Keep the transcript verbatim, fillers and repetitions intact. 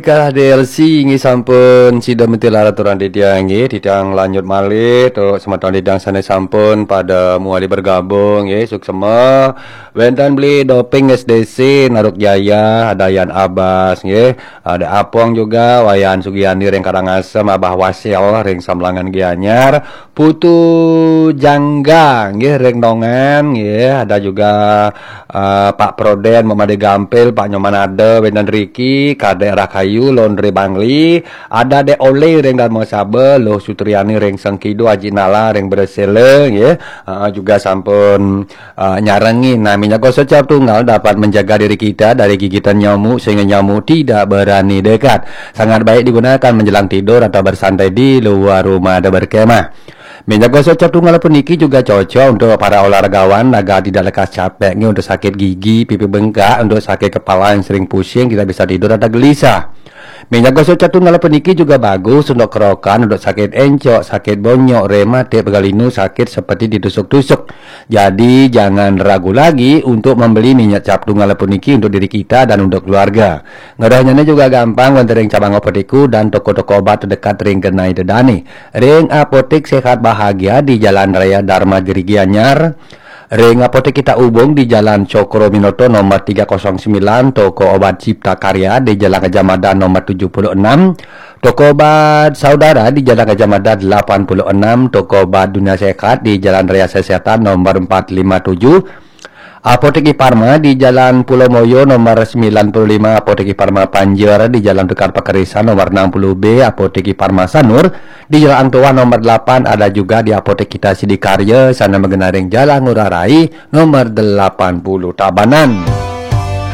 Kah D L C ngi sampun sida mentilar aturan didang nggih didang lanjut malih terus semeton didang sana sampun pada muali bergabung nggih suksema wenten beli doping S D C Naruk Jaya ada Yan Abbas nggih ada Apong juga Wayan Sugiyani ring Karangasem Abah Wasil ring Samlangan Gianyar Putu Jangga nggih ring Dongan nggih ada juga uh, Pak Proden Mamade Gampil Pak Nyomanade wenten Riki Kade Rakai Laundry Bangli ada de Ole ring Darmo Sabe Loh Sutriani ring Sengkido Haji Nala ring Bresele ya uh, juga sampun uh, nyarengin nah minyak gosok cap tunggal dapat menjaga diri kita dari gigitan nyamuk sehingga nyamuk tidak berani dekat, sangat baik digunakan menjelang tidur atau bersantai di luar rumah atau berkemah. Minyak gosok cap tunggal puniki juga cocok untuk para olahragawan agar tidak lekas capek nih, untuk sakit gigi, pipi bengkak, untuk sakit kepala yang sering pusing, kita bisa tidur atau gelisah. Minyak gosok cap tunggal puniki juga bagus untuk kerokan, untuk sakit encok, sakit bonyok, rematik, pegalinu, sakit seperti ditusuk-tusuk. Jadi jangan ragu lagi untuk membeli minyak cap tunggal puniki untuk diri kita dan untuk keluarga. Ngerahnya juga gampang, wonten ring cabang apotekku dan toko-toko obat terdekat ring Kenai Dedani. Ring apotek sehat bahagia di Jalan Raya Dharma Giri Gianyar. Ring apotek kita hubung di Jalan Cokro Minoto nomor tiga nol sembilan, toko obat Cipta Karya di Jalan Gajah Mada nomor tujuh puluh enam, toko obat Saudara di Jalan Gajah Mada delapan puluh enam, toko obat Dunia Sehat di Jalan Raya Kesehatan nomor empat lima tujuh, Apotek Parma di Jalan Pulau Moyo nomor sembilan puluh lima, Apotek Parma Panjer di Jalan Tukar Pakerisan nomor enam puluh B, Apotek Parma Sanur di Jalan Angtua nomor delapan, ada juga di Apotek kita Sidikarya sana mengenaring Jalan Ngurah Rai nomor delapan puluh Tabanan.